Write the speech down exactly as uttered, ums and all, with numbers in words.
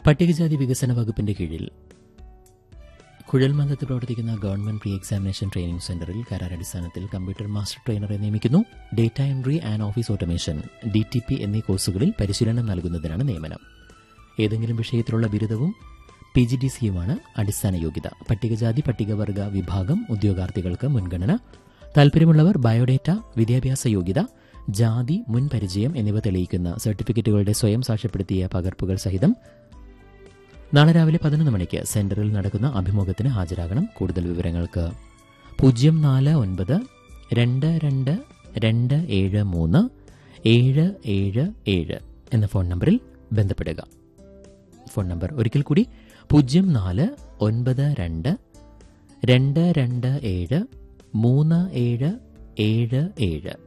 പട്ടികജാതി വികസന വകുപ്പിന്റെ കീഴിൽ കുഴൽമന്ദത്ത് പ്രവർത്തിക്കുന്ന ഗവൺമെന്റ് പ്രീ എക്സാമിനേഷൻ ട്രെയിനിംഗ് സെന്ററിൽ കരാറടിസ്ഥാനത്തിൽ കമ്പ്യൂട്ടർ മാസ്റ്റർ ട്രെയിനറെ നിയമിക്കുന്നു. Data entry and office automation, D T P എന്നീ കോഴ്സുകളിൽ പരിശീലനം നൽകുന്നതിനാണ് നിയമനം. ഏതെങ്കിലും വിഷയത്തിലുള്ള ബിരുദവും പി ജി ഡി സിയുമാണ് അടിസ്ഥാന യോഗ്യത. പട്ടികജാതി പട്ടികവർഗ വിഭാഗം ഉദ്യോഗാർത്ഥികൾക്ക് മുൻഗണന. താൽപര്യമുള്ളവർ ബയോഡേറ്റ, വിദ്യാഭ്യാസ യോഗ്യത, ജാതി, മുൻ പരിചയം എന്നിവ തെളിയിക്കുന്ന സർട്ടിഫിക്കറ്റുകളുടെ സ്വയം സാക്ഷ്യപ്പെടുത്തിയ പകർപ്പുകൾ സഹിതം നാളെ രാവിലെ പതിനൊന്ന് മണിക്ക് സെന്ററിൽ നടക്കുന്ന അഭിമുഖത്തിന് ഹാജരാകണം. കൂടുതൽ വിവരങ്ങൾക്ക് പൂജ്യം നാല് ഒൻപത് രണ്ട് രണ്ട് രണ്ട് ഏഴ് മൂന്ന് ഏഴ് ഏഴ് ഏഴ് എന്ന ഫോൺ നമ്പറിൽ ബന്ധപ്പെടുക. ഫോൺ നമ്പർ ഒരിക്കൽ കൂടി പൂജ്യം നാല് ഒൻപത് രണ്ട് രണ്ട് രണ്ട് ഏഴ് മൂന്ന് ഏഴ് ഏഴ് ഏഴ്.